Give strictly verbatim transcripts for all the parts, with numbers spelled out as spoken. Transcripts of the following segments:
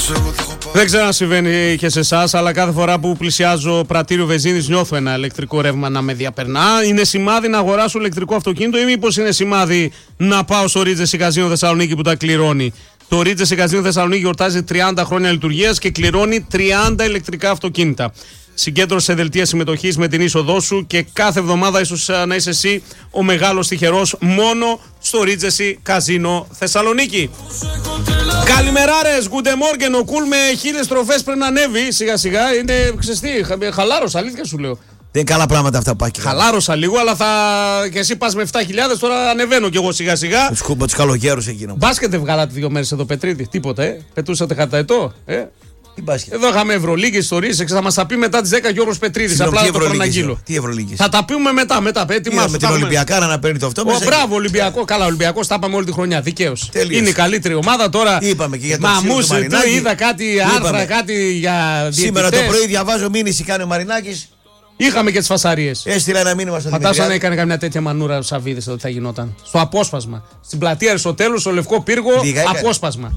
Δεν ξέρω αν συμβαίνει και σε εσάς, αλλά κάθε φορά που πλησιάζω πρατήριο βενζίνης νιώθω ένα ηλεκτρικό ρεύμα να με διαπερνά. Είναι σημάδι να αγοράσω ηλεκτρικό αυτοκίνητο ή μήπως είναι σημάδι να πάω στο Regency Casino Θεσσαλονίκη που τα κληρώνει? Το Regency Casino Θεσσαλονίκη γιορτάζει τριάντα χρόνια λειτουργίας και κληρώνει τριάντα ηλεκτρικά αυτοκίνητα. Συγκέντρωσε δελτία συμμετοχής με την είσοδό σου και κάθε εβδομάδα ίσως να είσαι εσύ ο μεγάλος τυχερός μόνο στο Regency Casino Θεσσαλονίκη. Καλημεράρες, good morning. Ο Κουλ με χίλιες στροφές πρέπει να ανέβει σιγά σιγά. Είναι ξεστή, χαλάρωσα, αλήθεια σου λέω. Δεν είναι καλά πράγματα αυτά που πάει. Χαλάρωσα λίγο, αλλά θα. Και εσύ πας με επτά χιλιάδες, τώρα ανεβαίνω κι εγώ σιγά σιγά. Με τους καλογέρους εκείνο. Μπάσκετ βγάλατε δύο μέρες εδώ, Πετρίδη. Τίποτα, ε. Πετούσατε χαρταετό, ε. Εδώ είχαμε Ευρωλίγκες ιστορίες, θα μας τα πει μετά τις δέκα και ο Γιώργος Πετρίδης. Απλά να το προναγγείλω. Τι Ευρωλίγκες? Θα τα πούμε μετά, μετά. Με την Ολυμπιακάρα να παίρνει το αυτό μέσα. Μπράβο, Ολυμπιακό. Καλά, Ολυμπιακός τα είπαμε όλη τη χρονιά. Δικαίως. Είναι η καλύτερη ομάδα τώρα. Είπαμε και για το Μαμούσε, του είδα κάτι άρθρα, κάτι για διαιτητές. Σήμερα το πρωί διαβάζω μήνυση κάνει ο Μαρινάκης. Είχαμε και τις φασαρίες. Έστειλα ένα μήνυμα στο Δημητριάδη. Φαντάζομαι αν έκανε καμιά τέτοια μανούρα ο Σαββίδης εδώ τι θα γινόταν. Στο απόσπασμα. Στην πλατεία Αριστοτέλου, στο Λευκό Πύργο, απόσπασμα.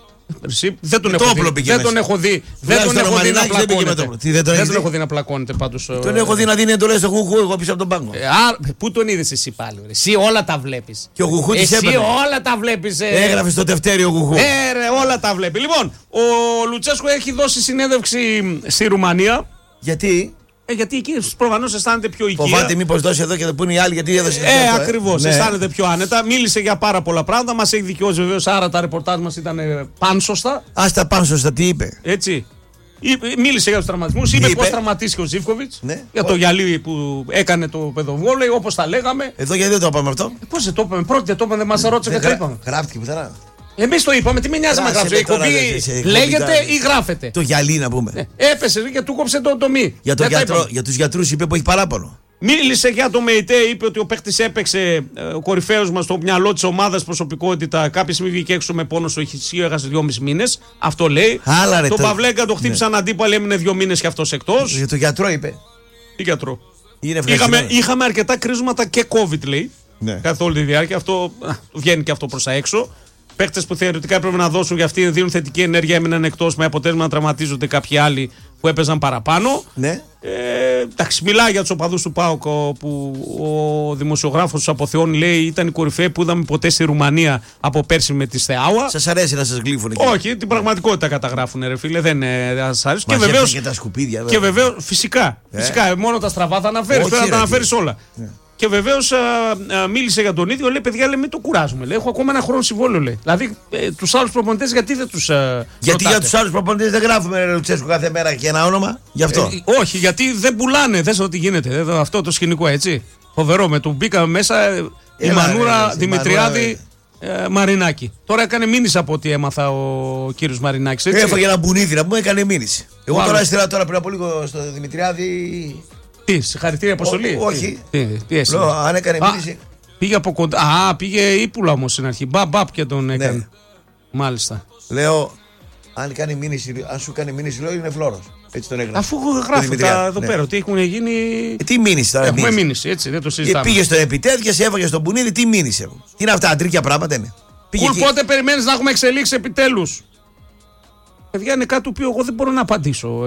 Εσύ, δεν τον, έχω δει, δεν τον έχω δει. Δεν τον έχω δει να πλακώνεται. Δεν τον έχω δει να πλακώνεται πάντως. Τον έχω δει να δίνει εντολές στο Γουχού εγώ πίσω από τον πάγκο. Πού τον είδες εσύ πάλι? Εσύ όλα τα βλέπεις. Και ο Γουχού της έπαιρνε. Εσύ όλα τα βλέπεις. Έγραφε στο τευτέρι ο Γουχού. Ε, ρε, όλα τα βλέπει. Λοιπόν, ο Λουτσέσκου έχει δώσει συνέντευξη στη Ρουμανία. Γιατί? Ε, γιατί εκεί προφανώς αισθάνεται πιο οικία. Φοβάται μήπως δώσει εδώ και θα πούνε οι άλλοι γιατί έδωσε. Ε, ακριβώς. Ε. Αισθάνεται πιο άνετα. Μίλησε για πάρα πολλά πράγματα. Μας έχει δικαιώσει βεβαίως. Άρα τα ρεπορτάζ μας ήταν πάνσωστα. Ας τα πάνσωστα, τι είπε? Έτσι. Μίλησε για τους τραυματισμούς. Είπε, είπε πώς τραυματίστηκε ο Ζίβκοβιτς. Ναι. Για το γυαλί που έκανε το παιδοβόλεϊ, όπως τα λέγαμε. Εδώ γιατί δεν το είπαμε αυτό? Ε, πώς δεν το είπαμε? Πρώτη δεν το είπαμε, δεν μας ρώτησε και το είπαμε. Γράφτηκε πουθενά. Εμείς το είπαμε, τι με νοιάζει να γράψει. Η εκπομπή λέγεται ή γράφεται. Το γυαλί να πούμε. Ναι. Έπεσε και του κόψε το τομί. Για, το γιατρό, για τους γιατρούς είπε που έχει παράπονο. Μίλησε για το ΜΕΙΤΕ, είπε ότι ο παίχτης έπαιξε, ο κορυφαίος μας στο μυαλό της ομάδας, προσωπικότητα. Κάποια στιγμή βγήκε έξω με πόνο στο ηχησείο, έχασε δυόμισι μήνες. Αυτό λέει. Άλλα, ρε, τον το... Παυλέγκα το χτύπησαν ναι. αντίπαλοι, έμεινε δύο μήνες και αυτός εκτός. Για το γιατρό είπε. Τι γιατρό? Είχαμε, είχαμε αρκετά κρίσματα και COVID, λέει. Ναι. Καθ' όλη τη διάρκεια. Αυτό βγαίνει και αυτό προς τα έξω. Παίκτες που θεωρητικά πρέπει να δώσουν για αυτοί δίνουν θετική ενέργεια, έμειναν εκτός με αποτέλεσμα να τραυματίζονται κάποιοι άλλοι που έπαιζαν παραπάνω. Ναι. Ε, εντάξει, μιλάει για τους οπαδούς του ΠΑΟΚ που ο δημοσιογράφος τους αποθεώνει, λέει ήταν η κορυφαία που είδαμε ποτέ στη Ρουμανία από πέρσι με τη Στεάουα. Σας αρέσει να σας γλύφουν εκεί? Όχι, την πραγματικότητα καταγράφουν, ρε φίλε, δεν σας αρέσει. Και βεβαίως. Και τα σκουπίδια, και βεβαίως, φυσικά, ε. φυσικά, μόνο τα στραβά θα αναφέρεις, πρέπει να τα αναφέρεις όλα. Ναι. Και βεβαίως μίλησε για τον ίδιο, λέει παιδιά, λέει, μην το κουράζουμε. Λέει, έχω ακόμα ένα χρόνο συμβόλαιο. Λέει. Δηλαδή, ε, τους άλλους προπονητές, γιατί δεν τους. Ε, γιατί ρωτάτε? Για τους άλλους προπονητές δεν γράφουμε ρε Λουτσέσκου κάθε μέρα και ένα όνομα, γι' αυτό. Ε, όχι, γιατί δεν πουλάνε. Δες ότι γίνεται. Ε, αυτό το σκηνικό έτσι. Φοβερό. Με τον μπήκαμε μέσα ε, η Μανούρα ρε, Δημητριάδη ε, Μαρινάκη. Τώρα έκανε μήνυση από ό,τι έμαθα ο κύριος Μαρινάκης. Έφαγε ένα μπουνίδι να πούμε, έκανε μήνυση. Εγώ Ά, τώρα έστειλα τώρα πριν από λίγο στο Δημητριάδη. Τι, συγχαρητήρια αποστολή. Όχι. Τι, τι έσαι. Λέω, αν έκανε μήνυση. Πήγε από κοντά. Α, πήγε ύπουλα όμως στην αρχή. Μπαπ, μπαπ και τον έκανε. Ναι. Μάλιστα. Λέω, αν κάνει μήνυση, αν σου κάνει μήνυση, λέω είναι φλόρος. Έτσι τον έγραφε. Αφού γράφουν τα εδώ ναι. πέρα ότι έχουν γίνει. Ε, τι μήνυση τώρα? Έχουμε μήνυση, έτσι, δεν το συζητάμε. Και πήγε στον επιτέδιο και σε έφαγε στον πουνίδι, τι μήνυση. Τι είναι αυτά, αντρίκια πράγματα είναι. Κουλ, πότε περιμένεις να έχουμε εξελίξει επιτέλους? Παιδιά, είναι κάτι το οποίο εγώ δεν μπορώ να απαντήσω.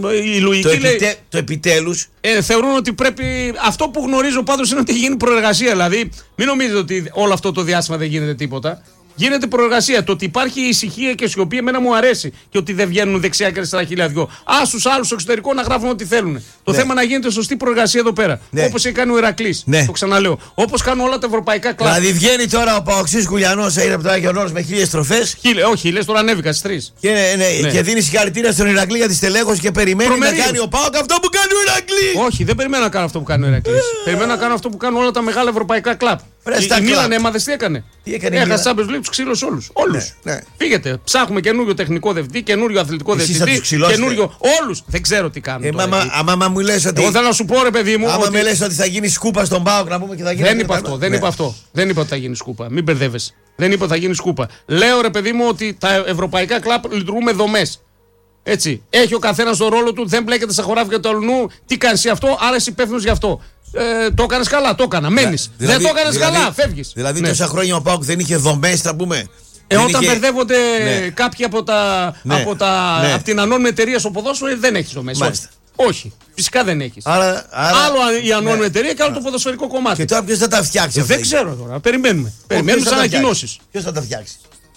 Η λογική το, λέει, επιτε, το επιτέλους. Ε, θεωρούν ότι πρέπει. Αυτό που γνωρίζω πάντως είναι ότι γίνει προεργασία. Δηλαδή, μην νομίζετε ότι όλο αυτό το διάστημα δεν γίνεται τίποτα. Γίνεται προεργασία. Το ότι υπάρχει ησυχία και σιωπή εμένα μου αρέσει. Και ότι δεν βγαίνουν δεξιά και αριστερά χιλιαδιό. Α, στους άλλους στο εξωτερικό να γράφουν ό,τι θέλουν. Ναι. Το θέμα να γίνεται σωστή προεργασία εδώ πέρα. Ναι. Όπως έχει κάνει ο Ηρακλής. Ναι. Το ξαναλέω. Όπως κάνουν όλα τα ευρωπαϊκά κλαμπ. Δηλαδή βγαίνει τώρα ο Παοξής Κουλιανός, έγινε από το Άγιο Όρος με χίλιες στροφές. Χίλιε, όχι, χίλιες τώρα ανέβηκα στις τρεις. Και, ναι, ναι. και δίνει συγχαρητήρια στον Ηρακλή για τη στελέχωση και περιμένει Προμερείς. να κάνει ο Πάοκ αυτό που κάνει ο Ηρακλής. Όχι, δεν περιμένω να κάνω αυτό που κάνει ο Ηρακλής. Περιμένω να κάνω αυτό που κάνουν όλα τα μεγάλα ευρωπαϊκά κλαμπ. Η Μίλαν έμαθες τι έκανε? Τι έκανε? Έχασε Champions League, τους ξύλωσε όλους. Όλους. Ναι, ναι. Φύγετε. Ψάχνουμε καινούριο τεχνικό διευθυντή, καινούριο αθλητικό διευθυντή. Καινούριο. Όλους. Δεν ξέρω τι κάνουν. Ε, άμα μου λες ότι. Εγώ θέλω να σου πω, ρε παιδί μου. Άμα ότι... με λες ότι θα γίνει σκούπα στον ΠΑΟΚ να πούμε και θα γίνει. Δεν είπα αυτό. Δεν είπα αυτό. Δεν είπα ότι θα γίνει σκούπα. Μην μπερδεύεσαι. Δεν είπα ότι θα γίνει σκούπα. Λέω, ρε παιδί μου, ότι τα ευρωπαϊκά κλαμπ λειτουργούν με δομές. Έτσι. Έχει ο καθένας τον ρόλο του, δεν μπλέκεται στα χωράφια του αλλού. Τι κάνεις αυτό, άρα είσαι υπεύθυνος γι' αυτό. Ε, το έκανες καλά, το έκανα. Μένεις. Δηλαδή, δεν το έκανες δηλαδή, καλά, φεύγεις. Δηλαδή ναι. τόσα χρόνια ο ΠΑΟΚ δεν είχε δομές, θα πούμε. Ε, δεν όταν είχε... μπερδεύονται ναι. κάποιοι από, τα, ναι. από, τα, ναι. από την ανώνυμη εταιρεία στο ποδόσφαιρο, δεν έχει το μέσο. Μάλιστα. Όχι, φυσικά δεν έχει. Άρα, άρα... Άλλο η ανώνυμη ναι. εταιρεία και άλλο το ποδοσφαιρικό κομμάτι. Και τώρα ποιο θα τα φτιάξει ε, αυτά. Δεν ξέρω τώρα. Περιμένουμε. Περιμένουμε τι ανακοινώσει. Ποιο θα τα φτιάξει.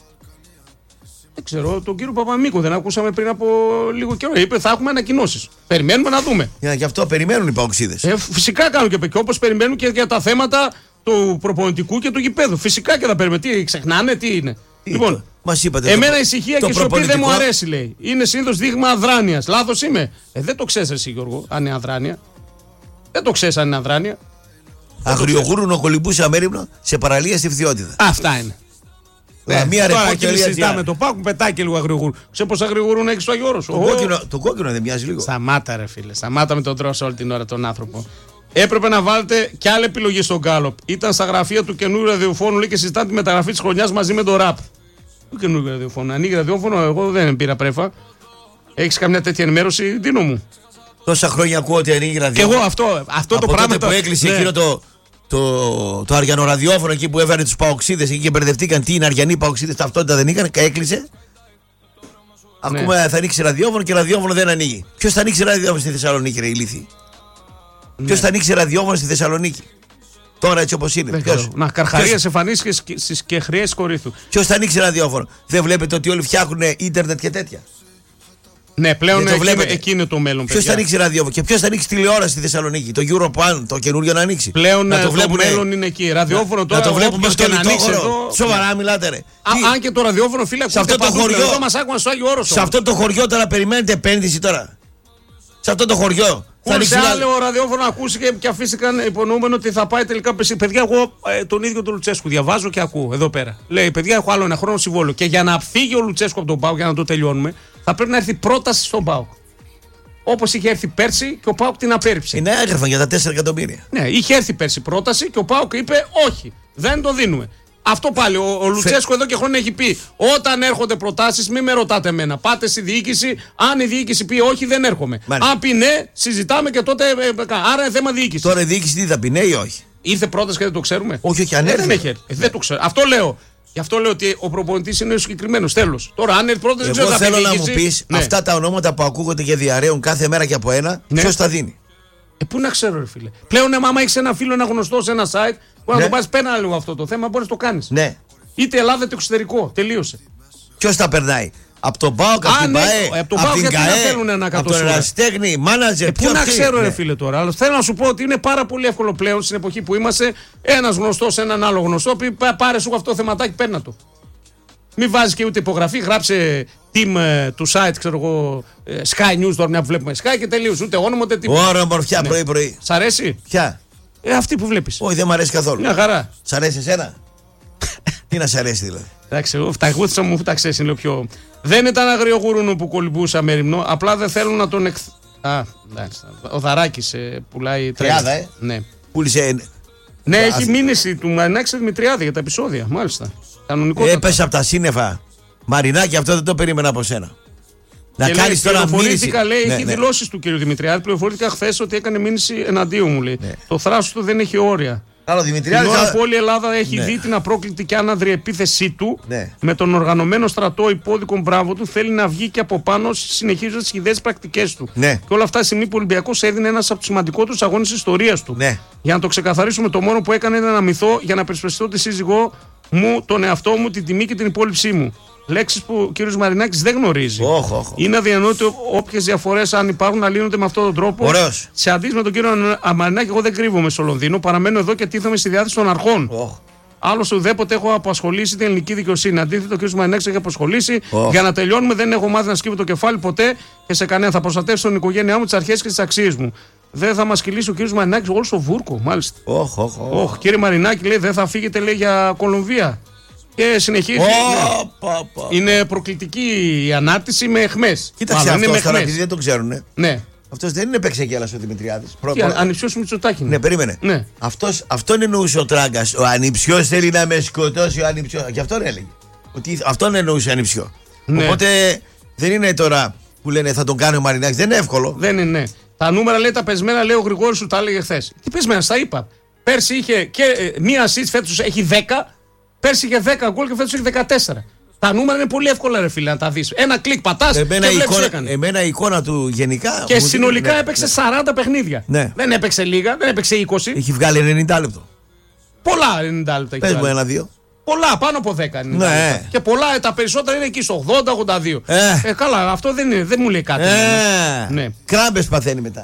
Δεν ξέρω, τον κύριο Παπαμίκο δεν ακούσαμε πριν από λίγο καιρό. Είπε θα έχουμε ανακοινώσεις. Περιμένουμε να δούμε. Για, γι' αυτό περιμένουν οι παοξίδες. Ε, φυσικά κάνουν και, και όπως περιμένουν και για τα θέματα του προπονητικού και του γηπέδου. Φυσικά και θα περιμένουν. Τι ξεχνάνε, τι είναι. Τι, λοιπόν, το, μας είπατε, εμένα το, η ησυχία το και η σιωπή δεν μου αρέσει, λέει. Είναι συνήθως δείγμα αδράνειας. Λάθος είμαι. Ε, δεν το ξέρεις εσύ, Γιώργο, αν είναι αδράνεια. Δεν το ξέρεις αν είναι αδράνεια. Αγριογούρουν ο κολυμπούς αμέριμνο σε παραλία στη Φθιώτιδα. Αυτά είναι. Ναι, μία τώρα και συζητάμε το Πάκου, πετάει και λίγο αγριογούρου. Ξέρω πώς αγριογούρουν έχει στο Αγιώρο σου. Το, κόκκινο, το κόκκινο δεν μοιάζει λίγο. Σταμάτα, ρε φίλε. Σταμάτα με τον τρόσο όλη την ώρα τον άνθρωπο. Έπρεπε να βάλετε κι άλλη επιλογή στον Γκάλοπ. Ήταν στα γραφεία του καινούριου ραδιοφώνου, λέει, και συζητάνε τη μεταγραφή τη χρονιά μαζί με το ραπ. Του καινούριου ραδιοφώνου. Ανοίγει ραδιόφωνο, εγώ δεν πήρα πρέφα. Έχει καμιά τέτοια ενημέρωση, Δίνο μου. Τόσα χρόνια ακούω ότι ανοίγει ραδιόφωνο. Και εγώ αυτό, αυτό από το πράγμα. Τότε που έκλεισε ναι. εκείνο το. Το, το αριανό ραδιόφωνο εκεί που έβαλε τους παοξίδες εκεί και μπερδευτήκαν τι είναι αριανοί παοξίδες, ταυτότητα δεν είχαν, έκλεισε. Ναι. Ακούμε θα ανοίξει ραδιόφωνο και ραδιόφωνο δεν ανοίγει. Ποιος θα ανοίξει ραδιόφωνο στη Θεσσαλονίκη, ρε ηλίθιοι. Ναι. Ποιος θα ανοίξει ραδιόφωνο στη Θεσσαλονίκη. Τώρα έτσι όπως είναι. Ποιος? Να καρχαρίες εμφανίσεις στις κεχριές Κορίνθου. Ποιος θα ανοίξει ραδιόφωνο. Δεν βλέπετε ότι όλοι φτιάχνουν ίντερνετ και τέτοια. Ναι, πλέον εκεί, εκεί είναι το μέλλον. Ποιος θα ανοίξει ραδιόφωνο και ποιος θα ανοίξει τηλεόραση στη Θεσσαλονίκη. Το Europe One, το καινούριο να ανοίξει. Πλέον να το, το βλέπουνε, μέλλον είναι εκεί. Ραδιόφωνο τώρα. Να το βλέπουμε στο λιτόχωρο. Σοβαρά ναι. μιλάτε, ρε. Α, αν και το ραδιόφωνο, φίλε, σε αυτό το χωριό. Εδώ μας άκουγαν στο Άγιο Όρος. Σε αυτό το χωριό τώρα περιμένετε επένδυση τώρα. Σε αυτό το χωριό. Σε άλλο ραδιόφωνο ακούστηκε και αφήστηκαν υπονοούμενο ότι θα πάει τελικά πεσί. Παιδιά, εγώ ε, τον ίδιο τον Λουτσέσκου διαβάζω και ακούω εδώ πέρα. Λέει, παιδιά, έχω άλλο ένα χρόνο συμβόλαιο. Και για να φύγει ο Λουτσέσκου από τον ΠΑΟΚ, για να το τελειώνουμε, θα πρέπει να έρθει πρόταση στον ΠΑΟΚ. Όπως είχε έρθει πέρσι και ο ΠΑΟΚ την απέρριψε. Είναι έγραφαν για τα τέσσερα εκατομμύρια. Ναι, είχε έρθει πέρσι πρόταση και ο ΠΑΟΚ είπε όχι, δεν το δίνουμε. Αυτό πάλι ο, ο Λουτσέσκο εδώ και χρόνια έχει πει: όταν έρχονται προτάσεις, μην με ρωτάτε εμένα. Πάτε στη διοίκηση. Αν η διοίκηση πει όχι, δεν έρχομαι. Μάλιστα. Αν πει ναι, συζητάμε και τότε. Ε, άρα είναι θέμα διοίκηση. Τώρα η διοίκηση τι θα πει, ναι ή όχι. Ήρθε πρόταση και δεν το ξέρουμε. Όχι, όχι, αν έρθει. Δεν έχει έρθει. Ε, δεν το ξέρω. Αυτό λέω. Γι' αυτό λέω ότι ο προπονητής είναι ο συγκεκριμένος. Τέλος. Τώρα, αν έρθει πρόταση, δεν ξέρω. Εγώ θέλω να διοίκηση, μου πεις ναι. αυτά τα ονόματα που ακούγονται και διαρρέουν κάθε μέρα και από ένα, ναι. ποιος τα δίνει. Ε, πού να ξέρω, ρε φίλε. Πλέον, άμα έχει ένα φίλο, ένα γνωστό σε ένα site, που ναι. να το πάρει πέρα λίγο αυτό το θέμα, μπορεί να το κάνει. Ναι. Είτε Ελλάδα είτε εξωτερικό. Τελείωσε. Ποιος τα περνάει. Από τον ΠΑΟΚ, από την ΠΑΕ, από την ΚΑΕ, από τον ερασιτέχνη, μάνατζερ. Ε, πού να ξέρω, ναι. ρε φίλε τώρα. Αλλά θέλω να σου πω ότι είναι πάρα πολύ εύκολο πλέον στην εποχή που είμαστε ένας γνωστός, έναν άλλο γνωστό. Πει πάρε σου αυτό το θεματάκι, παίρνα το. Μην βάζει και ούτε υπογραφή, γράψε team ε, του site, ξέρω εγώ, ε, Sky News, τώρα μια που βλέπουμε Sky και τελείωσε. Ούτε όνομα ούτε τίποτα. Ωραία, μορφιά, ναι. πρωί-πρωί. Σ' αρέσει? Ποια? Ε, αυτή που βλέπεις. Όχι, δεν μου αρέσει καθόλου. Μια χαρά. Σ' αρέσει εσένα? Τι να σ' αρέσει δηλαδή? Εντάξει, εγώ φταγούτησα μου, φταξές είναι πιο. Δεν ήταν αγριογούρουνο που κολυμπούσα μεριμνό, απλά δεν θέλουν να τον εκ. Α, εντάξει. Ο Δαράκης ε, πουλάει τριάδα, ε. Ναι. Πούλησε. Ναι, Α, έχει μήνυση του Μαρινάκη Δημητριάδη για τα επεισόδια, μάλιστα. Κανονικότατα. Έπεσε από τα σύννεφα. Μαρινάκη, αυτό δεν το περίμενα από σένα. Να κάνει τώρα μήνυση. Λέει, ναι, έχει ναι. δηλώσεις του κ. Δημητριάδη. Πληροφορήθηκα χθες ότι έκανε μήνυση εναντίον μου, λέει. Ναι. Το θράσος του δεν έχει όρια. Άλλο Δημητριάδη. Την ώρα που όλη η Ελλάδα έχει ναι. δει την απρόκλητη και άναδρη επίθεσή του, ναι. με τον οργανωμένο στρατό υπόδικον μπράβο του, θέλει να βγει και από πάνω συνεχίζοντας τις ιδέες πρακτικές του. Ναι. Και όλα αυτά στη στιγμή που ο Ολυμπιακός έδινε ένας από τους σημαντικότερους αγώνες της ιστορίας του. Ναι. Για να το ξεκαθαρίσουμε, το μόνο που έκανε ήταν να μυθώ για να περισπεριστώ τη σύζυγό μου, τον εαυτό μου, την τιμή και την υπόλοιψή μου. Λέξεις που ο κ. Μαρινάκης δεν γνωρίζει. Oh, oh, oh. Είναι αδιανόητο όποιες διαφορές, αν υπάρχουν, να λύνονται με αυτόν τον τρόπο. Ωραίος. Σε αντίθεση με τον κύριο Μαρινάκη, εγώ δεν κρύβομαι στο Λονδίνο. Παραμένω εδώ και τίθομαι στη διάθεση των αρχών. Oh. Άλλωστε, ουδέποτε έχω απασχολήσει την ελληνική δικαιοσύνη. Αντίθετα, ο κ. Μαρινάκης έχει απασχολήσει. Oh. Για να τελειώνουμε, δεν έχω μάθει να σκύβω το κεφάλι ποτέ και σε κανένα. Θα προστατεύσω την οικογένειά μου, τις αρχές και τις αξίες μου. Δεν θα μας κυλήσει ο κ. Μαρινάκης όλο στο βούρκο, μάλιστα. Oh, oh, oh. Oh, κύριε Μαρινάκη, λέει, δεν θα φύγετε, λέει, για Κολομβία. Και συνεχίζει. Oh, ναι. oh, oh. Είναι προκλητική η ανάρτηση με αιχμές. Κοίταξε αυτό τώρα, επειδή δεν το ξέρουν. Ναι. Αυτός δεν είναι παίξεγγέλας ο Δημητριάδης. Τι, ανιψιός Μητσοτάκη. Ναι, περίμενε. Ναι. Αυτός, αυτόν εννοούσε ο Τράγκας. Ο ανιψιός θέλει να με σκοτώσει. Ο ανιψιός. Και αυτόν έλεγε. Ότι αυτόν εννοούσε ανιψιό. Ναι. Οπότε δεν είναι τώρα που λένε θα τον κάνει ο Μαρινάκης. Δεν είναι εύκολο. Δεν είναι. Ναι. Τα νούμερα, λέει, τα πεσμένα, λέει ο Γρηγόρης, σου τα έλεγε χθες. Τι πεσμένα, στα είπα. Πέρσι είχε και ε, μία assist, φέτος έχει δέκα. Πέρσι είχε δέκα γκολ και φέτος έχει δεκατέσσερα. Τα νούμερα είναι πολύ εύκολα, ρε φίλε, να τα δεις. Ένα κλικ πατάς και βλέπεις τι έκανε. Εμένα η εικόνα του γενικά. Και συνολικά ναι, έπαιξε ναι. σαράντα παιχνίδια. Ναι. Δεν έπαιξε λίγα, δεν έπαιξε είκοσι. Έχει βγάλει ενενήντα λεπτό. Πολλά ενενήντα λεπτά. Πες μου ένα-δύο. Πολλά, πάνω από δέκα. Ναι. Και πολλά, τα περισσότερα είναι εκεί στο ογδόντα ογδόντα δύο. Ε. Ε, καλά, αυτό δεν, είναι, δεν μου λέει κάτι. Ε. Ναι. Κράμπες παθαίνει μετά.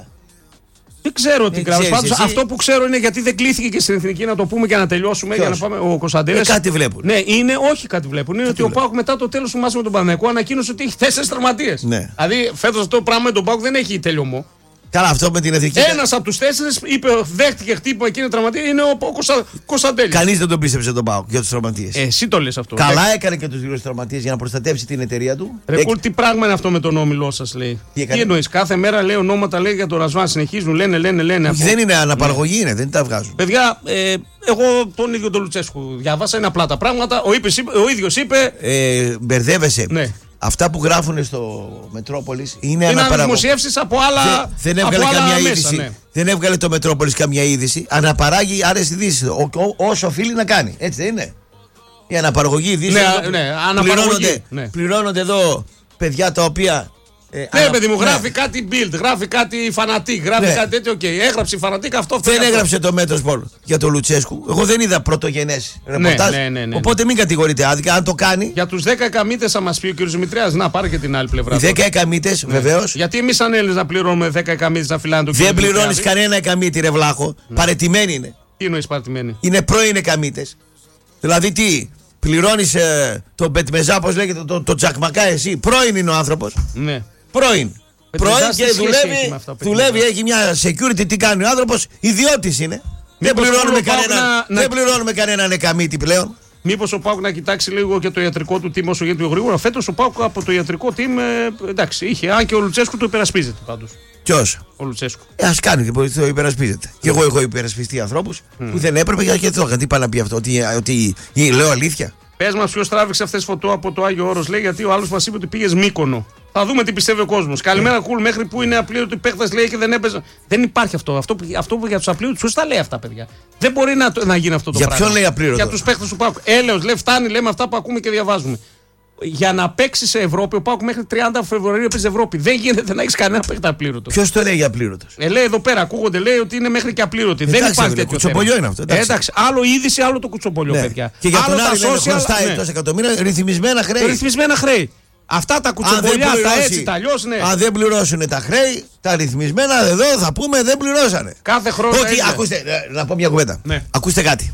Δεν ξέρω τι κράμπες. Πάντως εσύ... αυτό που ξέρω είναι γιατί δεν κλείθηκε και στην εθνική, να το πούμε και να τελειώσουμε. Ποιος? Για να πάμε. Ο Κωνσταντέλιας. Ε, κάτι βλέπουν. Ναι, είναι, όχι κάτι βλέπουν. Είναι κάτι ότι βλέπουν. Ο ΠΑΟΚ μετά το τέλος του μάτς με τον Παναθηναϊκό ανακοίνωσε ότι έχει τέσσερις τραυματίες. Ναι. Δηλαδή φέτος αυτό το πράγμα με τον ΠΑΟΚ δεν έχει τελειωμό. Καλά, αυτό με την εθνική. Ένας από τους τέσσερις είπε, δέχτηκε χτύπημα εκείνη τραυματία, είναι ο Κωνσταντέλιας. Κανείς δεν τον πίστεψε τον ΠΑΟΚ για τους τραυματίες. Ε, εσύ το λες αυτό. Καλά έκανε και τους δύο τραυματίες για να προστατεύσει την εταιρεία του. Ρε Κούλ, τι πράγμα είναι αυτό με τον όμιλό σας, λέει. Τι, τι εννοείς, κάθε μέρα λέει ονόματα λέει για τον Ρασβάν, συνεχίζουν, λένε, λένε, λένε. Όχι, δεν είναι αναπαραγωγή, είναι, δεν τα βγάζουν. Παιδιά, ε, εγώ τον ίδιο τον Λουτσέσκου διάβασα, είναι απλά τα πράγματα. Ο, είπες, ο ίδιος είπε. Ε, μπερδεύεσαι. Ναι. Αυτά που γράφουν στο Μετρόπολης είναι, είναι αναδημοσιεύσεις από άλλα. Δεν, δεν έβγαλε καμιά μέσα, είδηση. Ναι. Δεν έβγαλε το Μετρόπολης καμιά είδηση. Αναπαράγει άλλες ειδήσεις. Όσο οφείλει να κάνει. Έτσι δεν είναι. Η αναπαραγωγή ειδήσεων. Ναι, ναι, πληρώνονται, ναι. πληρώνονται εδώ παιδιά τα οποία. Ε, ναι, ανα... παιδί μου, γράφει ναι. κάτι Bild, γράφει κάτι Φανατίκ, γράφει ναι. κάτι τέτοιο. Okay. Έγραψε η Φανατίκ αυτό. Δεν έγραψε το Μέτρο Σπορ για τον Λουτσέσκου. Εγώ δεν είδα πρωτογενές ρεπορτάζ. Ναι, ναι, ναι, ναι, ναι. Οπότε μην κατηγορείτε άδικα. Αν το κάνει. Για τους δέκα εκαμίτες θα μας πει ο κ. Δημητριάς, να πάρει και την άλλη πλευρά. Οι δέκα εκαμίτες, ναι. βεβαίως. Γιατί εμείς σαν Έλληνες να πληρώνουμε δέκα εκαμίτες να φυλάνε τον κ. Δεν πληρώνεις κανένα εκαμίτη, ρε βλάχο. Ναι. Παρετημένοι είναι. Τι εννοείς παρετημένοι? Είναι πρώην εκαμίτες. Δηλαδή τι. Πληρώνεις ε, τον Μπετμεζά, πώς λέγεται, τον το, το Τζακμακά, εσύ. Πρώην είναι ο άνθρωπος. Ναι. Πρώην. Πρώην και δουλεύει, αυτά, δουλεύει, έχει μια security. Τι κάνει ο άνθρωπος, ιδιώτης είναι. Δεν πληρώνουμε, κανένα, να... δεν πληρώνουμε κανέναν εκαμίτη πλέον. Μήπως ο ΠΑΟΚ να κοιτάξει λίγο και το ιατρικό του team όσο γίνεται πιο γρήγορα. Φέτος ο ΠΑΟΚ από το ιατρικό team, ε, εντάξει, είχε. Αν και ο Λουτσέσκου το υπερασπίζεται πάντως. Ποιος? Ο Λουτσέσκου. Ε, ας κάνει και το υπερασπίζεται. Mm. Και εγώ έχω υπερασπιστεί ανθρώπους mm. που δεν έπρεπε και το έκανα. Τι πάει να πει αυτό, ότι, ότι, ότι λέω αλήθεια. Πες μας ποιος τράβηξε αυτές τις φωτό από το Άγιο Όρος, λέει, γιατί ο άλλος μας είπε ότι πήγες Μύκονο. Θα δούμε τι πιστεύει ο κόσμος. Καλημέρα, Κουλ, μέχρι που είναι απλήρωτοι παίχτες, λέει, και δεν έπαιζε. Δεν υπάρχει αυτό. Αυτό, αυτό που για τους απλήρωτους, ποιος τα λέει αυτά, παιδιά. Δεν μπορεί να, να γίνει αυτό το για πράγμα. Για ποιον λέει απλήρωτο? Για τους παίχτες του ΠΑΟΚ. Έλεος, λέει, φτάνει, λέμε αυτά που ακούμε και διαβάζουμε. Για να παίξει σε Ευρώπη, ο ΠΑΟΚ μέχρι τριάντα Φεβρουαρίου έπαιζε Ευρώπη. Δεν γίνεται να έχει κανένα παίχτη απλήρωτο. Ποιος το λέει για απλήρωτο? Ε, λέει εδώ πέρα, ακούγονται, λέει ότι είναι μέχρι και απλήρωτοι. Δεν υπάρχει τέτοιο. Κουτσομπολιό είναι αυτό. Εντάξει. Ε, εντάξει, άλλο είδηση, άλλο το κουτσομπολιό, ναι. παιδιά. Και για τον Άρη social, χρωστάει ναι. τόσα εκατομμύρια ρυθμισμένα χρέη. Ρυθμισμένα χρέη. Αυτά τα κουτσομπολιά, τα έτσι, τα αλλιώς, ναι. Αν δεν πληρώσουν τα χρέη, τα ρυθμισμένα εδώ θα πούμε δεν πληρώσανε. Κάθε χρόνο. Ότι, ακούστε, να πω μια κουβέντα. Ναι. Ακούστε κάτι.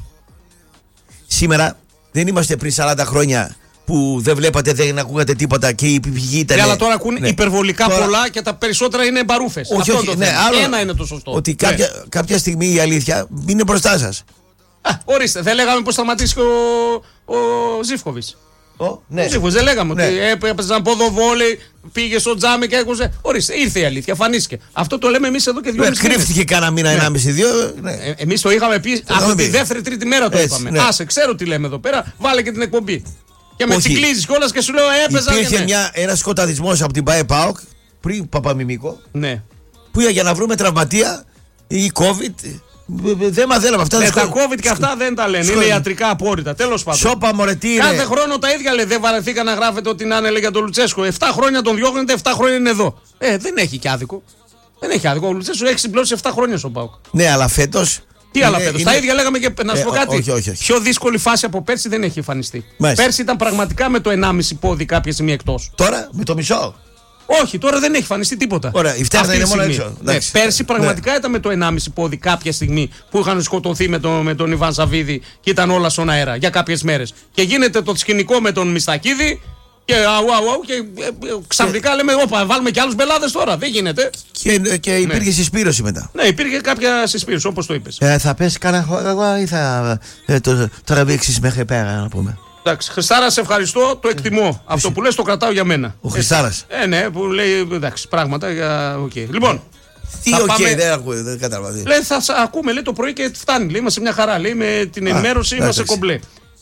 Σήμερα δεν είμαστε πριν σαράντα χρόνια που δεν βλέπατε, δεν ακούγατε τίποτα και η πηγή ήταν. Ναι, αλλά τώρα ακούν ναι. υπερβολικά τώρα... πολλά και τα περισσότερα είναι μπαρούφες. Όχι, αυτό όχι, το ναι, άλλο... Ένα είναι το σωστό. Ότι κάποια, ναι. κάποια στιγμή η αλήθεια είναι μπροστά σας. Α, ορίστε, δεν λέγαμε πως σταματήσει ο, ο Ζίβκοβιτς. Ο, ναι. Ο Ζίβκοβιτς δεν λέγαμε ναι. ότι έπαιζαν ποδοβόλι, πήγε στο τζάμι και έκουσε. Ορίστε, ήρθε η αλήθεια, φανίστηκε. Αυτό το λέμε εμείς εδώ και δύο μήνες. Κρύφτηκε κάνα μήνα, ναι. ενάμιση, δύο. Ναι. Ε, εμείς το είχαμε πει από τη δεύτερη τρίτη μέρα το είπαμε. Ναι. Άσε, ξέρω τι λέμε εδώ πέρα, βάλε και την εκπομπή. Και με τσικλίζεις κιόλας και σου λέω έπαιζα. Υπήρχε ναι. μια, ένας σκοταδισμός από την ΠΑΕ ΠΑΟΚ πριν Παπαμιμίκο. Ναι. Που για να βρούμε τραυματία ή COVID. Δεν μαθαίναμε αυτά. Ναι, τα COVID και αυτά δεν τα λένε. Είναι ιατρικά απόρριτα. Τέλος πάντων. Σόπα μωρετή. Κάθε χρόνο τα ίδια λέει. Δεν βαρεθήκα να γράφετε ότι να έλεγε για τον Λουτσέσκο. εφτά χρόνια τον διώχνετε, εφτά χρόνια είναι εδώ. Ε, δεν έχει και άδικο. Δεν έχει άδικο. Ο Λουτσέσκο έχει συμπληρώσει εφτά χρόνια στον ΠΑΟΚ. Ναι, αλλά φέτος. Τι άλλα φέτος. Είναι... Τα ίδια λέγαμε και να σου ε, πω κάτι. Όχι, όχι, όχι. Πιο δύσκολη φάση από πέρσι δεν έχει εμφανιστεί. Μάλιστα. Πέρσι ήταν πραγματικά με το ενάμιση πόδι κάποια στιγμή εκτός. Τώρα με το μισό. Όχι, τώρα δεν έχει εμφανιστεί τίποτα. Ωραία, η φτέρνα είναι μόνο έξω. Ναι, πέρσι πραγματικά ναι. ήταν με το ενάμιση πόδι κάποια στιγμή που είχαν σκοτωθεί με, το, με τον Ιβάν Σαββίδη και ήταν όλα στον αέρα για κάποιες μέρες. Και γίνεται το σκηνικό με τον Μιστακίδη και αου, αου, αου, και ε, ε, ξαφνικά και... λέμε: όπα, βάλουμε και άλλους μπελάδες τώρα. Δεν γίνεται. Και, και υπήρχε ναι. συσπήρωση μετά. Ναι, υπήρχε κάποια συσπήρωση, όπως το είπες. Ε, θα πέσει κανένα χώρο ή θα ε, το τραβήξεις μέχρι πέρα, να πούμε. Εντάξει, Χριστάρα, σε ευχαριστώ, το εκτιμώ. Mm. Αυτό που λες το κρατάω για μένα. Ο Χριστάρας. Ε, ναι, που λέει εντάξει, πράγματα για. Okay. Λοιπόν. Τι οκ, okay, δεν ακούω, δεν κατάλαβα. Λέει, θα ακούμε λέει, το πρωί και φτάνει. Λέει, είμαστε μια χαρά. Λέει, με την ενημέρωση είμαστε κομπλέ.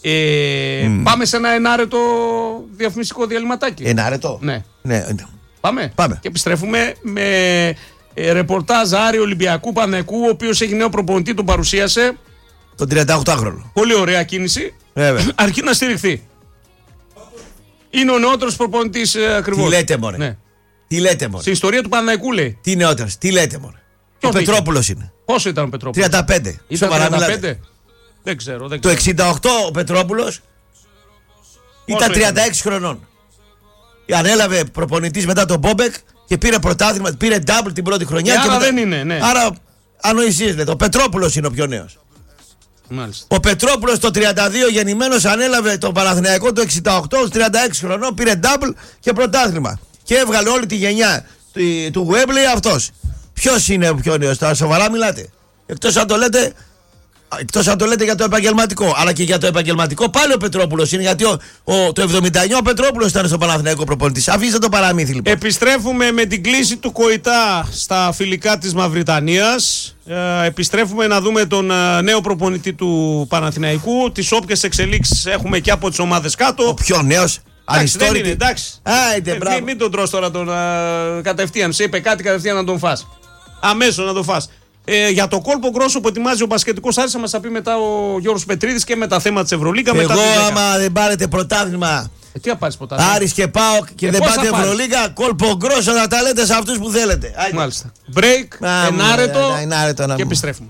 Ε, mm. Πάμε σε ένα ενάρετο διαφημιστικό διαλυματάκι. Ενάρετο? Ναι. ναι. Πάμε. Πάμε. Και επιστρέφουμε με ε, ρεπορτάζ Άρη Ολυμπιακού Παναθηναϊκού, ο οποίος έχει νέο προπονητή, τον παρουσίασε. Τον τριανταοκτάχρονο. Πολύ ωραία κίνηση. Βέβαια. Αρκεί να στηριχθεί. Είναι ο νεότερος προπονητής ε, ακριβώς. Τι λέτε, μωρέ. Ναι. Τι λέτε, μωρέ. Στην ιστορία του Παναθηναϊκού λέει. Τι νεότερος, τι λέτε, μωρέ. Ο Πετρόπουλος είναι. Πόσο ήταν ο Πετρόπουλος? τριάντα πέντε. Ήταν τριάντα πέντε. Δεν ξέρω. Δεν το ξέρω. εξήντα οκτώ ο Πετρόπουλος ήταν τριάντα έξι ήταν? χρονών. Ανέλαβε προπονητής μετά τον Μπόμπεκ και πήρε πρωτάθλημα, πήρε double την πρώτη χρονιά. Και και άρα μετά... δεν είναι, ναι. Άρα ανοησίες λέτε. Ο Πετρόπουλος είναι ο πιο νέος. Μάλιστα. Ο Πετρόπουλος το τριάντα δύο γεννημένος ανέλαβε τον Παναθηναϊκό το εξήντα οκτώ, ως τριάντα έξι χρονών, πήρε double και πρωτάθλημα. Και έβγαλε όλη τη γενιά του Γουέμπλεϊ αυτός. Ποιος είναι ο πιο νέος, τώρα σοβαρά μιλάτε? Εκτός αν το λέτε, εκτός αν το λέτε για το επαγγελματικό. Αλλά και για το επαγγελματικό πάλι ο Πετρόπουλος είναι, γιατί ο, ο, το εβδομήντα εννιά ο Πετρόπουλος ήταν στο Παναθηναϊκό προπονητής. Αφήστε το παραμύθι λοιπόν. Επιστρέφουμε με την κλίση του Κοϊτά στα φιλικά της Μαυριτανίας. Ε, επιστρέφουμε να δούμε τον ε, νέο προπονητή του Παναθηναϊκού. Τις όποιες εξελίξεις έχουμε και από τις ομάδες κάτω. Ο πιο νέος. Εντάξει, δεν είναι, εντάξει. Άιντε, ε, μην, μην τον τρως τώρα τον, ε, κατευθείαν. Σε είπε κάτι κατευθείαν να τον φας. Αμέσως να τον φας. Ε, για το κόλπο γκρόσο που ετοιμάζει ο μπασκετικός Άρης θα μας τα πει μετά ο Γιώργος Πετρίδης και με τα θέματα της Ευρωλίγκα. Εγώ μετά άμα δεν πάρετε πρωτάθλημα, ε, τι θα πάρεις πρωτάθλημα? Άρης και ΠΑΟΚ και ε, δεν πάτε Ευρωλίγκα, κόλπο γκρόσο να τα λέτε σε αυτούς που θέλετε. Άιντε. Μάλιστα. Break, Α, ενάρετο ε, ενάρετο να και μου. επιστρέφουμε.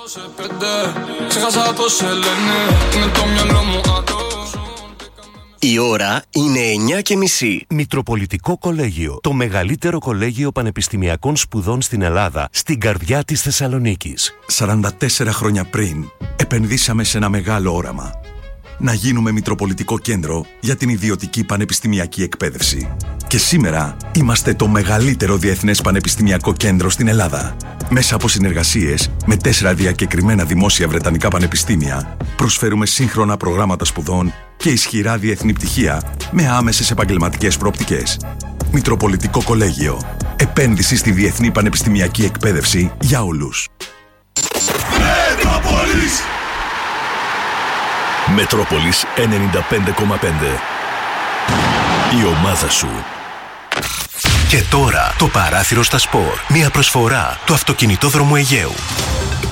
Η ώρα είναι εννιά και μισή. Μητροπολιτικό Κολέγιο. Το μεγαλύτερο κολέγιο πανεπιστημιακών σπουδών στην Ελλάδα, στην καρδιά της Θεσσαλονίκης. σαράντα τέσσερα χρόνια πριν, επενδύσαμε σε ένα μεγάλο όραμα. Να γίνουμε Μητροπολιτικό Κέντρο για την ιδιωτική πανεπιστημιακή εκπαίδευση. Και σήμερα είμαστε το μεγαλύτερο διεθνές πανεπιστημιακό κέντρο στην Ελλάδα. Μέσα από συνεργασίες με τέσσερα διακεκριμένα δημόσια βρετανικά πανεπιστήμια, προσφέρουμε σύγχρονα προγράμματα σπουδών και ισχυρά διεθνή πτυχία με άμεσες επαγγελματικές προοπτικές. Μητροπολιτικό Κολέγιο. Επένδυση στη διεθνή πανεπιστημιακή εκπαίδευση για όλους. Μετρόπολης! Μετρόπολης ενενήντα πέντε κόμμα πέντε. Η ομάδα σου. Και τώρα το παράθυρο στα σπορ. Μια προσφορά του αυτοκινητόδρομου Αιγαίου.